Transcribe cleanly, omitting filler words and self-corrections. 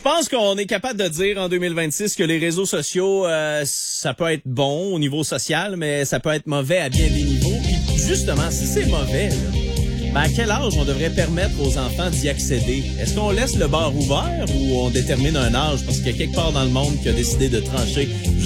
pense qu'on est capable de dire en 2026 que les réseaux sociaux, ça peut être bon au niveau social, mais ça peut être mauvais à bien des niveaux. Puis justement, si c'est mauvais, là, ben à quel âge on devrait permettre aux enfants d'y accéder? Est-ce qu'on laisse le bar ouvert ou on détermine un âge? Parce qu'il y a quelque part dans le monde qui a décidé de trancher